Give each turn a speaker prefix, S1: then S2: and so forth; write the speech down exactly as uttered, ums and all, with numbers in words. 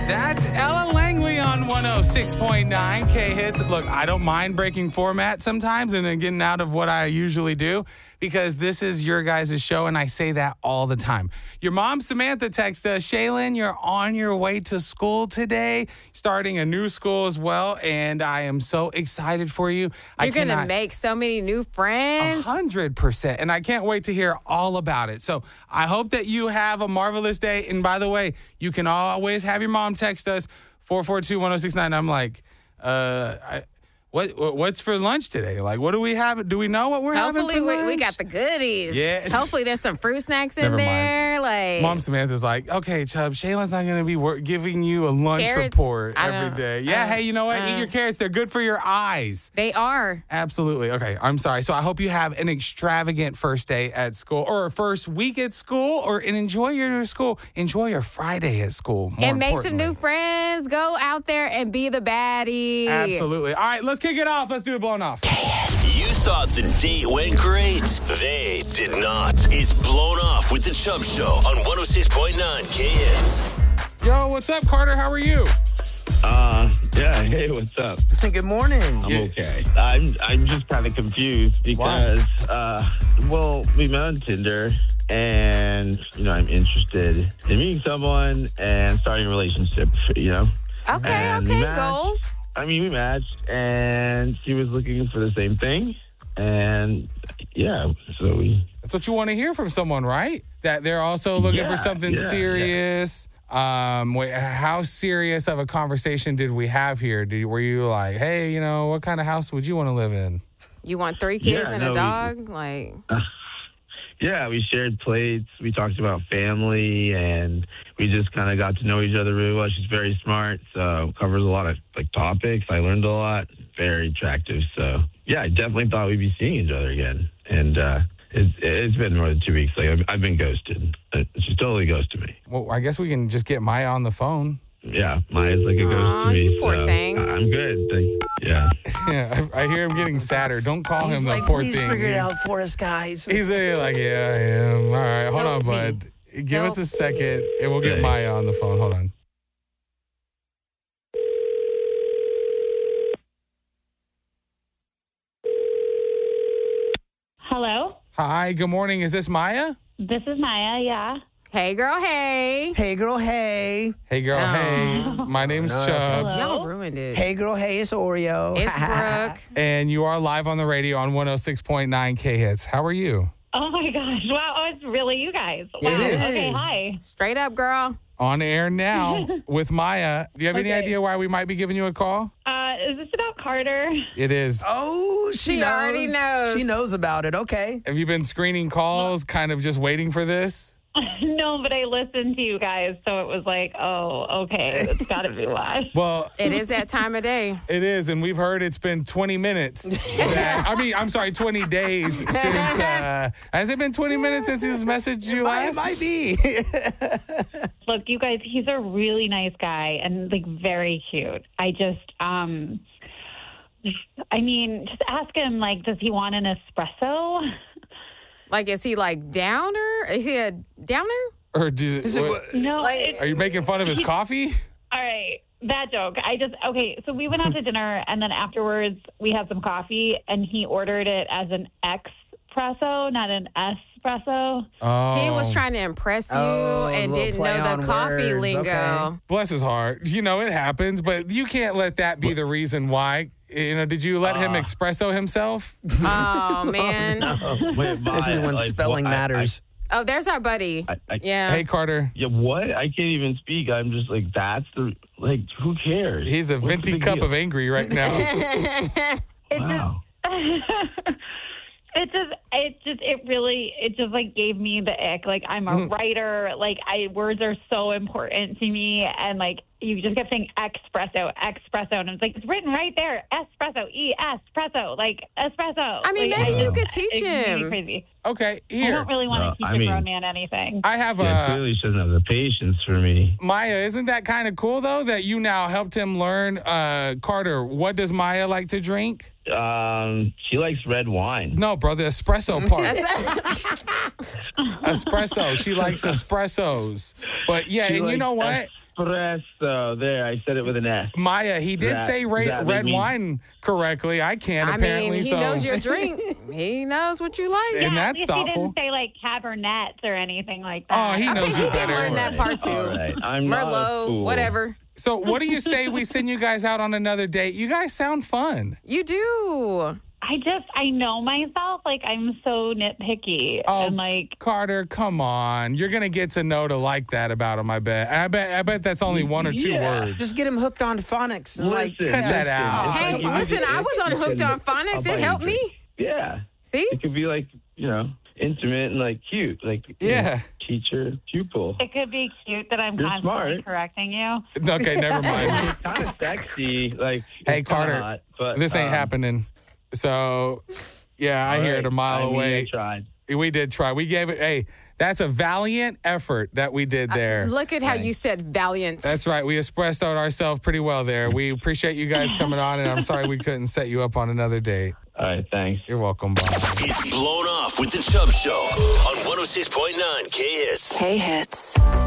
S1: That's Ella Langley on one oh six point nine K-Hits. Look, I don't mind breaking format sometimes and then getting out of what I usually do because this is your guys' show, and I say that all the time. Your mom, Samantha, texted us, Shaylin, you're on your way to school today, starting a new school as well, and I am so excited for you.
S2: You're going to make so many new friends.
S1: A hundred percent, and I can't wait to hear all about it. So I hope that you have a marvelous day, and by the way, you can always have your mom text us, four four two, one oh six nine. I'm like, uh, I... What what's for lunch today? Like, what do we have? Do we know what we're
S2: Hopefully
S1: having for lunch?
S2: Hopefully, we, we got the goodies.
S1: Yeah.
S2: Hopefully, there's some fruit snacks in
S1: Never
S2: there.
S1: Mind.
S2: Like,
S1: Mom Samantha's like, okay, Chubb, Shayla's not going to be wor- giving you a lunch
S2: carrots?
S1: report
S2: I
S1: every
S2: don't-
S1: day. Yeah,
S2: uh,
S1: hey, you know what?
S2: uh,
S1: Eat your carrots. They're good for your eyes.
S2: They are.
S1: Absolutely. Okay, I'm sorry. So I hope you have an extravagant first day at school or first week at school or and enjoy your school. Enjoy your Friday at school. More
S2: And make some
S1: importantly.
S2: new friends. Go out there and be the baddie.
S1: Absolutely. All right, let's kick it off. Let's do it blown off.
S3: You thought the date went great. They did not. It's Blown Off with the Chubb Show on one oh six point nine K S.
S1: Yo, what's up, Carter? How are you?
S4: Uh, yeah, hey, what's up?
S5: Good morning.
S4: I'm
S1: Yeah.
S4: okay. I'm I'm just kind of confused because, uh, well, we met on Tinder, and, you know, I'm interested in meeting someone and starting a relationship, you know?
S2: Okay,
S4: And we
S2: okay,
S4: matched.
S2: goals.
S4: I mean, we matched, and she was looking for the same thing, and, yeah, so we...
S1: That's what you want to hear from someone, right? That they're also looking
S4: Yeah,
S1: for something
S4: yeah,
S1: serious. Um, wait, how serious of a conversation did we have here? Did, were you like, hey, you know, what kind of house would you want to live in?
S2: You want three kids
S4: Yeah,
S2: and
S4: no,
S2: a
S4: we-
S2: dog? Like,
S4: Yeah, we shared plates. We talked about family, and we just kind of got to know each other really well. She's very smart, so covers a lot of like topics. I learned a lot. Very attractive. So yeah, I definitely thought we'd be seeing each other again. And uh, it's it's been more than two weeks. Like I've, I've been ghosted. Uh, She's totally ghosted me.
S1: Well, I guess we can just get Maya on the phone.
S4: Yeah, Maya's like a ghost
S2: Aw,
S4: to me.
S2: you poor
S4: so
S2: thing.
S4: I'm good. Thank- Yeah.
S1: Yeah, I, I hear him getting sadder. Don't call
S5: He's
S1: him
S5: like,
S1: the poor
S5: please
S1: thing.
S5: figure it
S1: He's-
S5: out for us, guys.
S1: He's a, like, yeah, I am. All right, hold
S2: Help
S1: on,
S2: me.
S1: bud. Give us
S2: Help
S1: a second, and we'll get
S4: Thanks.
S1: Maya on the phone. Hold on.
S6: Hello,
S1: Hi, good morning. Is this Maya?
S6: this is Maya. Yeah.
S2: hey, girl, hey.
S5: Hey, girl, hey.
S1: Hey, girl.
S2: Oh.
S1: Hey, my name's
S5: No.
S1: Chubbs.
S2: Y'all ruined it.
S5: Hey, girl, hey, it's Oreo.
S2: It's Brooke.
S1: And you are live on the radio on one oh six point nine K-Hits. How are you?
S6: Oh my gosh! Wow, oh, it's really you guys. Wow.
S5: It is.
S6: Okay, hi.
S2: Straight up, girl.
S1: On air now with Maya. Do you have any
S6: Okay.
S1: idea why we might be giving you a call?
S6: Uh, is this about Carter?
S1: It is.
S5: Oh, she,
S2: She
S5: knows.
S2: already knows.
S5: She knows about it. Okay.
S1: Have you been screening calls, kind of just waiting for this?
S6: No, but I listened to you guys, so it was like, oh, okay, it's got to be why.
S1: Well,
S2: It is that time of day.
S1: it is, and we've heard it's been twenty minutes. that- I mean, I'm sorry, twenty days since. Uh, has it been twenty minutes since he's messaged you
S5: It
S1: last?
S5: might be.
S6: Look, you guys, he's a really nice guy and like very cute. I just, um, I mean, just ask him like, does he want an espresso?
S2: Like, is he like downer? Is he a downer?
S1: Or do,
S5: Is it
S1: what-
S5: what-
S6: No.
S2: Like-
S6: it's-
S1: are you making fun of his coffee?
S6: All right. That joke. I just, okay. So we went out to dinner and then afterwards we had some coffee and he ordered it as an espresso, not an espresso.
S1: Oh,
S2: He was trying to impress you
S5: Oh, a
S2: and
S5: little
S2: didn't
S5: play
S2: know the
S5: on
S2: coffee
S5: words.
S2: lingo.
S5: Okay.
S1: bless his heart. You know, it happens, but you can't let that be the reason why. You know, did you let him
S4: Uh.
S1: espresso himself?
S2: Oh, man.
S4: Wait,
S5: This is
S4: Maya,
S5: when
S4: like,
S5: spelling
S4: what- I-
S5: matters.
S2: Oh, there's our buddy.
S4: I, I, I,
S2: Yeah.
S1: Hey, Carter.
S4: Yeah, what? I can't even speak. I'm just like, that's the, like, who cares?
S1: He's a
S4: What's the
S1: venti
S4: big
S1: cup
S4: deal?
S1: of angry right now.
S6: It
S4: Wow.
S6: just, it just, it just, it really, it just like gave me the ick. Like I'm a writer. Like I, words are so important to me, and like you just kept saying espresso, espresso, and I was like, it's written right there, espresso, e espresso, like espresso.
S2: I mean,
S6: Like,
S2: maybe
S6: I
S2: you
S6: just-
S2: could teach
S6: it made me
S2: him.
S6: Crazy.
S1: Okay,
S6: I
S1: here.
S6: don't really want
S4: No,
S6: to teach
S4: I
S6: a
S4: mean-
S6: grown man anything.
S1: I have
S4: Yeah,
S1: a.
S4: clearly she doesn't have the patience for me.
S1: Maya, isn't that kind of cool, though, that you now helped him learn? Uh, Carter, what does Maya like to drink?
S4: Um, she likes red wine.
S1: No, bro, the espresso part. espresso. She likes espressos. But yeah,
S4: She
S1: and you
S4: likes
S1: know what?
S4: es- Espresso. There, I said it with an S.
S1: Maya, he did
S4: That-
S1: say ra-
S4: that
S1: red
S4: means-
S1: wine correctly. I can't
S2: I
S1: apparently.
S2: mean, he
S1: so
S2: knows your drink. He knows what you like.
S1: And
S6: yeah,
S1: that's
S6: at least
S1: thoughtful.
S6: He didn't say like Cabernets or anything like
S1: Oh,
S6: that.
S1: he
S2: I
S1: knows
S2: think
S1: you
S2: you can
S1: better.
S2: learn that part too.
S4: All right. I'm not a
S2: Merlot,
S4: fool.
S2: whatever.
S1: So what do you say we send you guys out on another date? You guys sound fun.
S2: You do.
S6: I just, I know myself. Like, I'm so nitpicky.
S1: Oh,
S6: and like,
S1: Carter, come on. You're going to get to know to like that about him, I bet. I bet I bet that's only one or two
S4: Yeah.
S1: words.
S5: Just get him hooked on phonics. And like,
S4: Listen,
S1: cut that
S4: listen,
S1: out.
S4: it's
S2: Hey,
S4: like you
S2: listen,
S4: could-
S2: I was on Hooked on
S4: I'll
S2: Phonics.
S4: buy
S2: It
S4: you
S2: helped
S4: a
S2: me.
S4: drink. Yeah.
S2: See?
S4: It could be like, you know, intimate and like cute. Like, you
S1: Yeah.
S4: know, teacher, pupil.
S6: it could be cute that I'm
S4: You're
S6: constantly
S4: smart.
S6: correcting you.
S1: Okay, never mind.
S4: It's kind of sexy. Like,
S1: Hey,
S4: it's kinda
S1: Carter,
S4: hot, but,
S1: This ain't
S4: um,
S1: happening. So, yeah, I
S4: all
S1: hear
S4: right.
S1: it a mile
S4: I mean,
S1: away.
S4: I tried.
S1: We did try. We gave it, hey, that's a valiant effort that we did there.
S2: Look at how you said valiant.
S1: That's right. We expressed out ourselves pretty well there. We appreciate you guys coming on, and I'm sorry we couldn't set you up on another date.
S4: All right, thanks.
S1: You're welcome, Bob.
S3: It's Blown Off with the Chubb Show on one oh six point nine K Hits.
S7: K Hits.